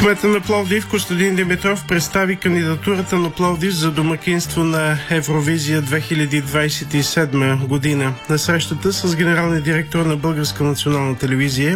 Кметът на Пловдив Костадин Димитров представи кандидатурата на Пловдив за домакинство на Евровизия 2027 година. На срещата с генералния директор на Българска национална телевизия